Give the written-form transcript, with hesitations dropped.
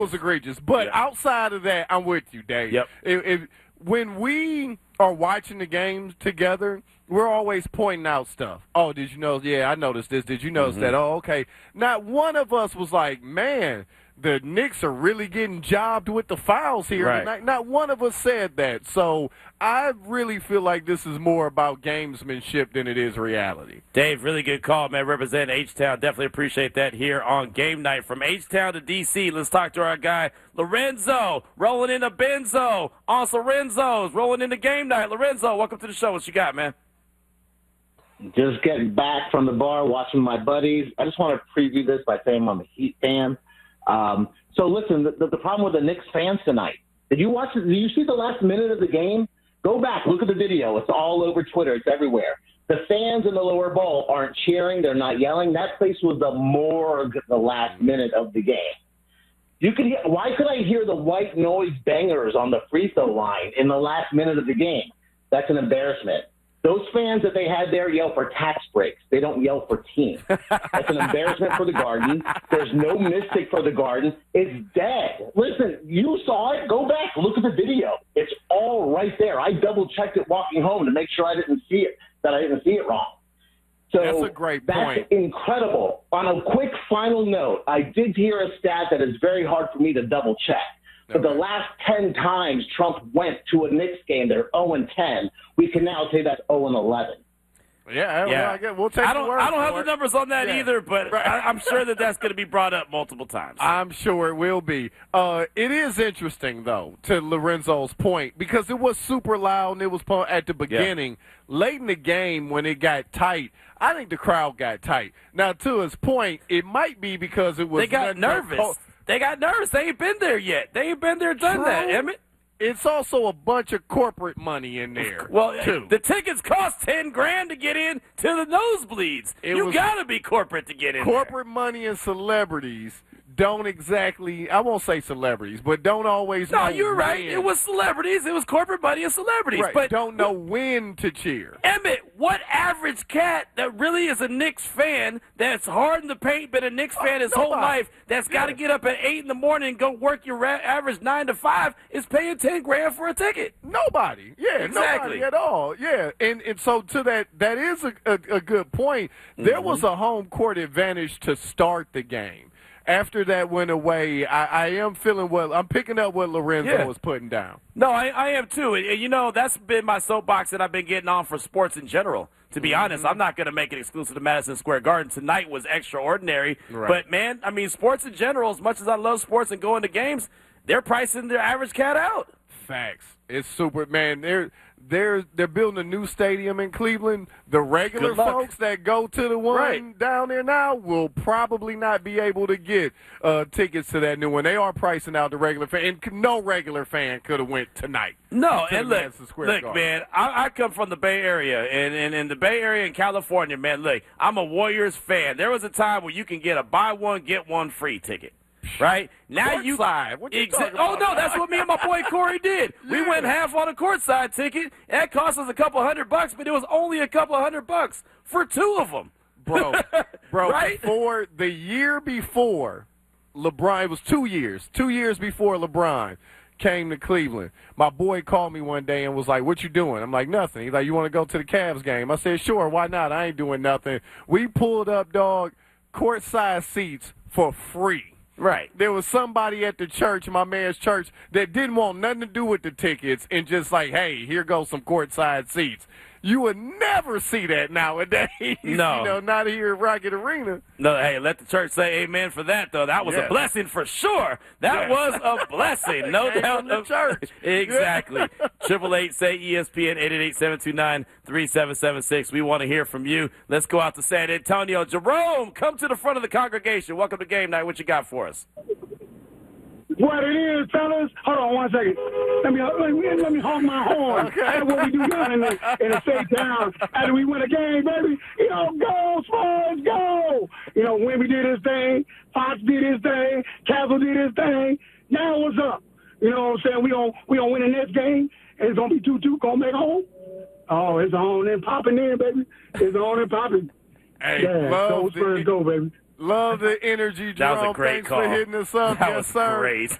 was egregious. But outside of that, I'm with you, Dave. Yep. When we are watching the games together, we're always pointing out stuff. Oh, did you know? Yeah, I noticed this. Did you notice that? Oh, okay. Not one of us was like, man, the Knicks are really getting jobbed with the fouls here. Right. Not one of us said that. So I really feel like this is more about gamesmanship than it is reality. Dave, really good call, man. Representing H-Town. Definitely appreciate that here on Game Night. From H-Town to D.C., let's talk to our guy, Lorenzo, rolling into Benzo. Also, Renzo's rolling into Game Night. Lorenzo, welcome to the show. What you got, man? Just getting back from the bar, watching my buddies. I just want to preview this by saying I'm a Heat fan. So listen, the problem with the Knicks fans tonight. Did you see the last minute of the game? Go back, look at the video. It's all over Twitter. It's everywhere. The fans in the lower bowl aren't cheering. They're not yelling. That place was the morgue the last minute of the game. Why could I hear the white noise bangers on the free throw line in the last minute of the game? That's an embarrassment. Those fans that they had there yell for tax breaks. They don't yell for team. That's an embarrassment for the Garden. There's no mystic for the Garden. It's dead. Listen, you saw it. Go back. Look at the video. It's all right there. I double-checked it walking home to make sure I didn't see it wrong. So that's a great point. That's incredible. On a quick final note, I did hear a stat that is very hard for me to double-check. But the last 10 times Trump went to a Knicks game, they're 0-10. We can now say that's 0-11. Yeah. Well, we'll take I don't have the numbers on that either, but I'm sure that's going to be brought up multiple times. I'm sure it will be. It is interesting, though, to Lorenzo's point, because it was super loud and it was at the beginning. Yeah. Late in the game when it got tight, I think the crowd got tight. Now, to his point, it might be because it was – They got nervous. They got nervous. They ain't been there yet. They ain't been there, done that, Emmett. It's also a bunch of corporate money in there. Well, too. The tickets cost $10,000 to get in to the nosebleeds. You got to be corporate to get in. Corporate money and celebrities don't exactly, I won't say celebrities, but don't always know. No, you're right. It was celebrities. It was corporate money and celebrities. Right. But don't know when to cheer. Emmett, what average cat that really is a Knicks fan that's hard in the paint, been a Knicks fan his whole life, that's got to get up at 8 in the morning and go work your average 9 to 5 is paying $10,000 for a ticket? Nobody. Yeah, exactly. Nobody at all. Yeah, and so to that is a good point. There was a home court advantage to start the game. After that went away, I am feeling I'm picking up what Lorenzo was putting down. No, I am too. And, that's been my soapbox that I've been getting on for sports in general. To be honest, I'm not going to make it exclusive to Madison Square Garden. Tonight was extraordinary. Right. But, man, sports in general, as much as I love sports and going to games, they're pricing their average cat out. Facts. It's super, man. They're building a new stadium in Cleveland. The regular folks that go to the one down there now will probably not be able to get tickets to that new one. They are pricing out the regular fan, and no regular fan could have went tonight. No, and look, man, I come from the Bay Area, and in the Bay Area in California, man, look, I'm a Warriors fan. There was a time where you can get a buy one, get one free ticket. Right? Now what you talking about? Oh, no, that's what me and my boy Corey did. We went half on a courtside ticket. That cost us a couple $100, but it was only a couple $100 for two of them. Bro, right? Before the year before LeBron, it was 2 years. 2 years before LeBron came to Cleveland, my boy called me one day and was like, what you doing? I'm like, nothing. He's like, you want to go to the Cavs game? I said, sure, why not? I ain't doing nothing. We pulled up, dog, courtside seats for free. Right. There was somebody at the church, my man's church, that didn't want nothing to do with the tickets and just like, hey, here goes some courtside seats. You would never see that nowadays. No. Not here at Rocket Arena. No, hey, let the church say amen for that, though. That was a blessing for sure. That was a blessing. No doubt. The church. Exactly. 888-SAY-ESPN, 888-729-3776. We want to hear from you. Let's go out to San Antonio. Jerome, come to the front of the congregation. Welcome to Game Night. What you got for us? What it is, fellas? Hold on 1 second. Let me honk my horn. Okay. That's what we do down in the state town. After we win a game, baby, go Spurs, go! Wemby did his thing, Fox did his thing, Castle did his thing. Now what's up? You know what I'm saying? We gonna win the next game, and it's gonna be 2-2, gonna make home. Oh, it's on and popping in, baby. It's on and popping. Hey, go Spurs, go, baby. Love the energy, Jerome. That was a great Thanks call. for hitting us up. That yes, was sir. great.